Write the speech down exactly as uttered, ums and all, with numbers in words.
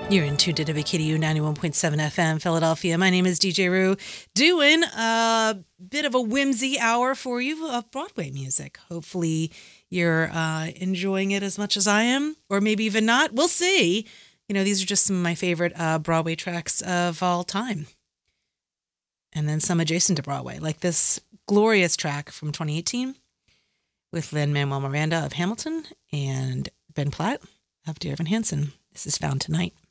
You're in tuned to W K D U ninety-one point seven F M, Philadelphia. My name is D J Rue, doing a bit of a whimsy hour for you of Broadway music. Hopefully you're uh, enjoying it as much as I am, or maybe even not. We'll see. You know, these are just some of my favorite uh, Broadway tracks of all time. And then some adjacent to Broadway, like this glorious track from twenty eighteen with Lin-Manuel Miranda of Hamilton and Ben Platt of Dear Evan Hansen. This is Found Tonight.